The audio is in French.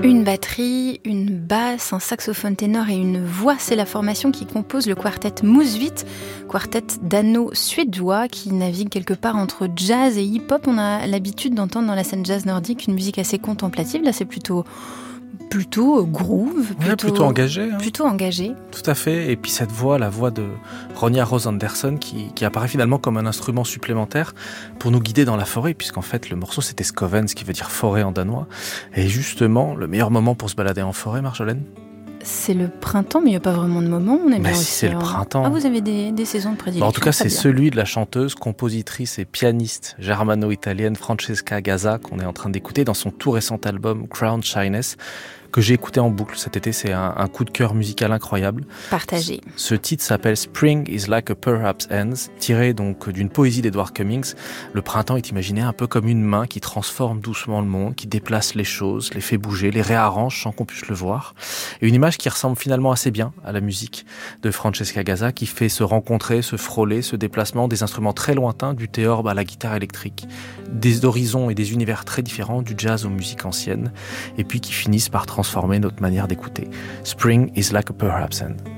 Une batterie, une basse, un saxophone ténor et une voix, c'est la formation qui compose le quartet Musvit, quartet dano-suédois qui navigue quelque part entre jazz et hip-hop. On a l'habitude d'entendre dans la scène jazz nordique une musique assez contemplative. Là, c'est plutôt groove, plutôt engagé. Plutôt engagé. Tout à fait. Et puis cette voix, la voix de Ronja Rose Anderson, qui apparaît finalement comme un instrument supplémentaire pour nous guider dans la forêt, puisqu'en fait le morceau c'était Skoven, ce qui veut dire forêt en danois. Et justement, le meilleur moment pour se balader en forêt, Marjolaine ? C'est le printemps, mais il n'y a pas vraiment de moment. On aime bien aussi. C'est le printemps. Ah, vous avez des saisons de prédilection. En tout cas, c'est celui de la chanteuse, compositrice et pianiste germano-italienne Francesca Gazza qu'on est en train d'écouter dans son tout récent album Crown Shyness, que j'ai écouté en boucle cet été. C'est un coup de cœur musical incroyable. Partagé. Ce titre s'appelle Spring is like a perhaps ends, tiré donc d'une poésie d'Edward Cummings. Le printemps est imaginé un peu comme une main qui transforme doucement le monde, qui déplace les choses, les fait bouger, les réarrange sans qu'on puisse le voir. Et une image qui ressemble finalement assez bien à la musique de Francesca Gazza, qui fait se rencontrer, se frôler, ce déplacement des instruments très lointains, du théorbe à la guitare électrique, des horizons et des univers très différents, du jazz aux musiques anciennes, et puis qui finissent par transformer notre manière d'écouter. Spring is like a perhaps end.